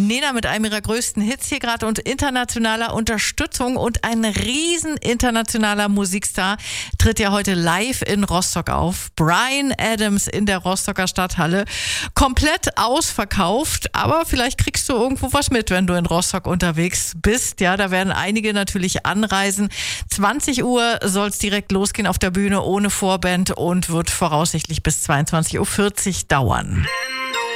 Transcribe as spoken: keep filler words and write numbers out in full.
Nena mit einem ihrer größten Hits hier gerade und internationaler Unterstützung, und ein riesen internationaler Musikstar tritt ja heute live in Rostock auf. Bryan Adams in der Rostocker Stadthalle. Komplett ausverkauft, aber vielleicht kriegst du irgendwo was mit, wenn du in Rostock unterwegs bist. Ja, da werden einige natürlich anreisen. zwanzig Uhr soll es direkt losgehen auf der Bühne ohne Vorband und wird voraussichtlich bis zweiundzwanzig Uhr vierzig dauern.